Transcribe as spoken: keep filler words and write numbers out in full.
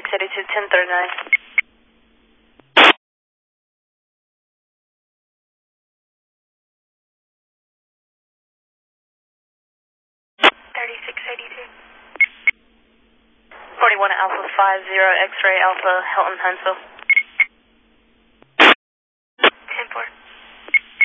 thirty-six eighty-two, ten thirty-nine. thirty-six eighty-two. forty-one Alpha five zero X-ray Alpha, Hilton, Huntsville.